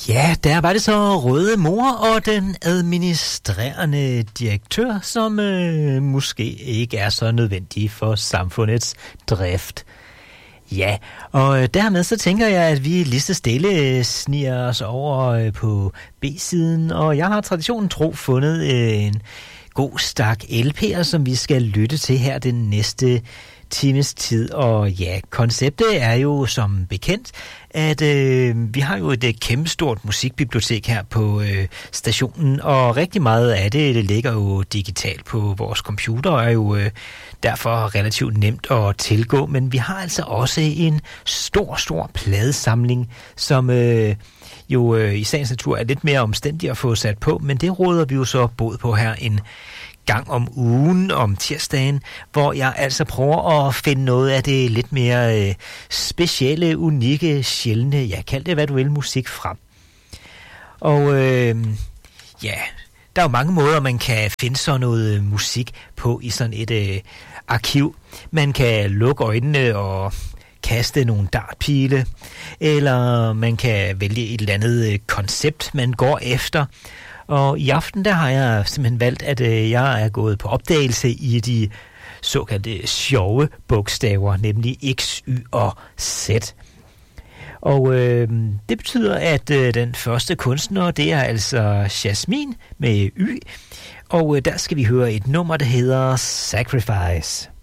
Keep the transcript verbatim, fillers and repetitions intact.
Ja, der var det så Røde Mor og den administrerende direktør, som øh, måske ikke er så nødvendig for samfundets drift. Ja, og øh, dermed så tænker jeg, at vi lige så stille øh, sniger os over øh, på B-siden, og jeg har traditionen tro fundet øh, en god stak L P'er, som vi skal lytte til her den næste times tid. Og ja, konceptet er jo som bekendt, at øh, vi har jo et kæmpestort musikbibliotek her på øh, stationen, og rigtig meget af det, det ligger jo digitalt på vores computer, og er jo øh, derfor relativt nemt at tilgå, men vi har altså også en stor, stor pladesamling, som øh, jo øh, i sagens natur er lidt mere omstændig at få sat på, men det råder vi jo så bod på her en gang om ugen, om tirsdagen, hvor jeg altså prøver at finde noget af det lidt mere øh, specielle, unikke, sjældne, ja, kald det hvad du vil, musik frem. Og øh, ja, der er jo mange måder, man kan finde sådan noget musik på i sådan et øh, arkiv. Man kan lukke øjnene og kaste nogle dartpile, eller man kan vælge et eller andet koncept, man går efter. Og i aften, der har jeg simpelthen valgt, at øh, jeg er gået på opdagelse i de såkaldte sjove bogstaver, nemlig X, Y og Z. Og øh, det betyder, at øh, den første kunstner, det er altså Jasmin med Y. Og øh, der skal vi høre et nummer, der hedder Sacrifice.